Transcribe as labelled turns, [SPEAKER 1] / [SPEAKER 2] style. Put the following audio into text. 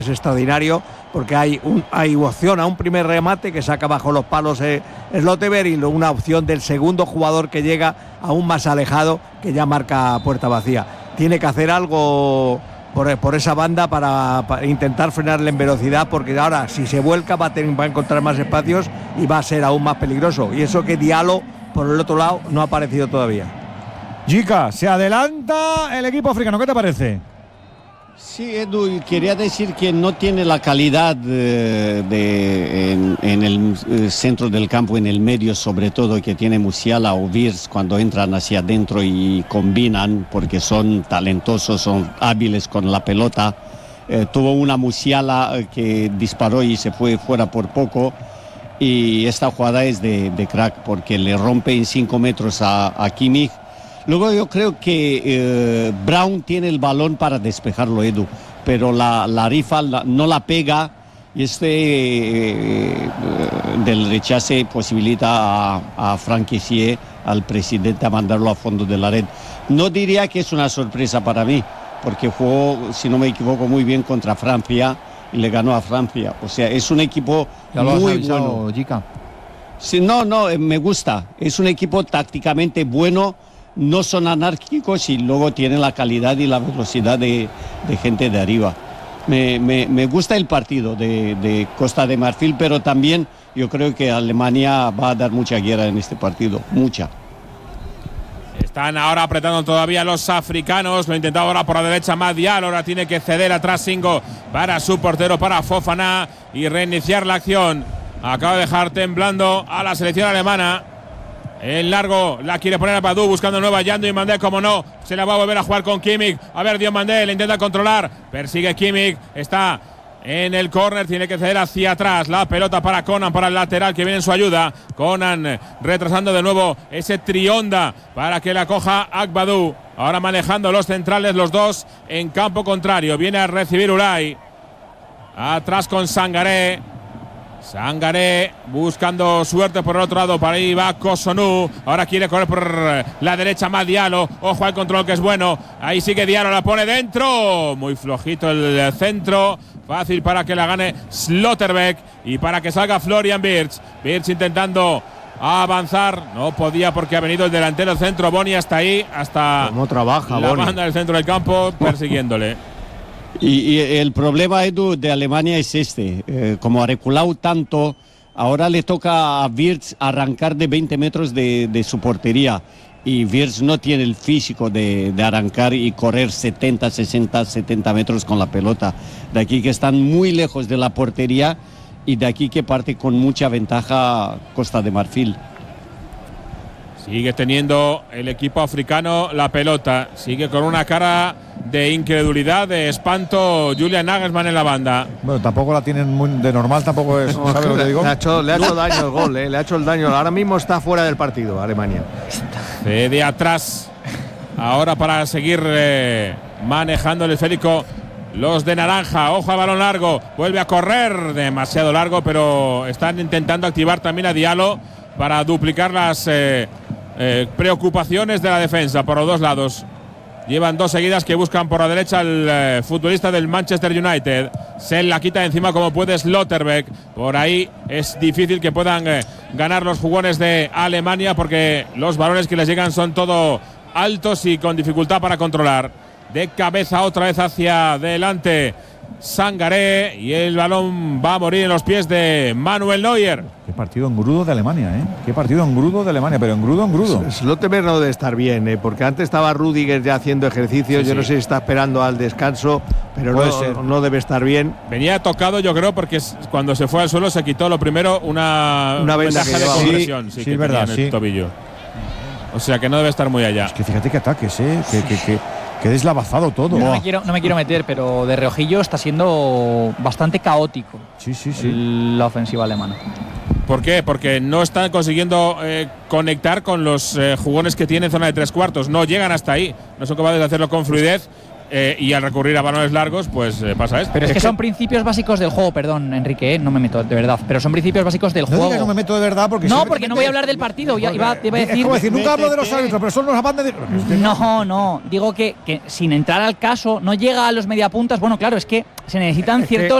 [SPEAKER 1] es extraordinario porque hay opción a un primer remate que saca bajo los palos Slotterbeck y una opción del segundo jugador que llega aún más alejado que ya marca puerta vacía. Tiene que hacer algo por esa banda para intentar frenarle en velocidad, porque ahora si se vuelca va a encontrar más espacios y va a ser aún más peligroso, y eso que Diallo por el otro lado no ha aparecido todavía.
[SPEAKER 2] Jica, se adelanta el equipo africano, ¿qué te parece?
[SPEAKER 3] Sí, Edu, quería decir que no tiene la calidad en el centro del campo, en el medio sobre todo, que tiene Musiala o Wirtz cuando entran hacia adentro y combinan, porque son talentosos, son hábiles con la pelota. Tuvo una Musiala que disparó y se fue fuera por poco, y esta jugada es de crack porque le rompe en 5 metros a Kimmich. Luego yo creo que Brown tiene el balón para despejarlo, Edu, pero la rifa no la pega, y del rechace posibilita a Franck Kessié, al presidente, a mandarlo a fondo de la red. No diría que es una sorpresa para mí, porque jugó, si no me equivoco, muy bien contra Francia y le ganó a Francia. O sea, es un equipo muy bueno.
[SPEAKER 2] Jica.
[SPEAKER 3] Sí, no, me gusta. Es un equipo tácticamente bueno. No son anárquicos y luego tienen la calidad y la velocidad de gente de arriba. Me gusta el partido de Costa de Marfil, pero también yo creo que Alemania va a dar mucha guerra en este partido, mucha.
[SPEAKER 4] Están ahora apretando todavía los africanos, lo intentaba ahora por la derecha Diallo, ahora tiene que ceder atrás Singo para su portero, para Fofana, y reiniciar la acción. Acaba de dejar temblando a la selección alemana. En largo la quiere poner a Badou, buscando nueva Yando y Mandé, como no, se la va a volver a jugar con Kimmich. A ver, Diomandé, le intenta controlar, persigue Kimmich, está en el córner, tiene que ceder hacia atrás. La pelota para Conan, para el lateral que viene en su ayuda. Conan retrasando de nuevo ese trionda para que la coja Agbadou. Ahora manejando los centrales, los dos en campo contrario. Viene a recibir Ulay. Atrás con Sangaré. Sangaré buscando suerte por el otro lado, para ahí va Cossonu, ahora quiere correr por la derecha Diallo, ojo al control que es bueno, ahí sigue Diallo, la pone dentro, muy flojito el centro, fácil para que la gane Slotterbeck y para que salga Florian Wirtz intentando avanzar, no podía porque ha venido el delantero centro Boni hasta ahí, hasta
[SPEAKER 1] cómo trabaja
[SPEAKER 4] la
[SPEAKER 1] Boni.
[SPEAKER 4] banda del centro del campo persiguiéndole.
[SPEAKER 3] Y el problema, Edu, de Alemania es como ha reculado tanto, ahora le toca a Wirtz arrancar de 20 metros de su portería, y Wirtz no tiene el físico de arrancar y correr 70, 60, 70 metros con la pelota. De aquí que están muy lejos de la portería, y de aquí que parte con mucha ventaja Costa de Marfil.
[SPEAKER 4] Sigue teniendo el equipo africano la pelota, sigue con una cara de incredulidad, de espanto Julian Nagelsmann en la banda.
[SPEAKER 2] Bueno, tampoco la tienen muy de normal, tampoco es, ¿sabes lo que digo?
[SPEAKER 1] Le ha hecho daño el gol, le ha hecho el daño. Ahora mismo está fuera del partido Alemania.
[SPEAKER 4] De atrás, ahora para seguir manejando el esférico los de naranja. Ojo al balón largo, vuelve a correr, demasiado largo, pero están intentando activar también a Diallo para duplicar las preocupaciones de la defensa por los dos lados. Llevan dos seguidas que buscan por la derecha el futbolista del Manchester United. Se la quita encima como puede Slotterbeck. Por ahí es difícil que puedan ganar los jugones de Alemania, porque los balones que les llegan son todo altos y con dificultad para controlar. De cabeza otra vez hacia adelante Sangaré, y el balón va a morir en los pies de Manuel Neuer.
[SPEAKER 2] Qué partido engrudo de Alemania, ¿eh? Qué partido engrudo de Alemania, pero engrudo.
[SPEAKER 1] Slotterbeck no debe estar bien, porque antes estaba Rüdiger ya haciendo ejercicio. Yo no sé si está esperando al descanso, pero no debe estar bien.
[SPEAKER 4] Venía tocado, yo creo, porque cuando se fue al suelo se quitó lo primero una vendaje de compresión. Sí,
[SPEAKER 2] es verdad,
[SPEAKER 4] en el tobillo. O sea que no debe estar muy allá.
[SPEAKER 2] Es que fíjate qué ataques, que deslavazado todo.
[SPEAKER 5] No me quiero meter, pero de reojillo está siendo bastante caótico.
[SPEAKER 2] Sí.
[SPEAKER 5] La ofensiva alemana.
[SPEAKER 4] ¿Por qué? Porque no están consiguiendo conectar con los jugones que tienen zona de tres cuartos. No llegan hasta ahí. No son capaces de hacerlo con fluidez. y al recurrir a balones largos, pues pasa esto.
[SPEAKER 5] Pero es que son principios básicos del juego, perdón, Enrique, no me meto, de verdad, pero son principios básicos del juego.
[SPEAKER 2] Digas no me meto de verdad porque…
[SPEAKER 5] No, porque no voy a hablar del partido, iba a decir…
[SPEAKER 2] Es como decir, nunca hablo de los árbitros, pero son los amantes de…
[SPEAKER 5] No, digo que sin entrar al caso, no llega a los mediapuntas. Bueno, claro, es que se necesitan ciertos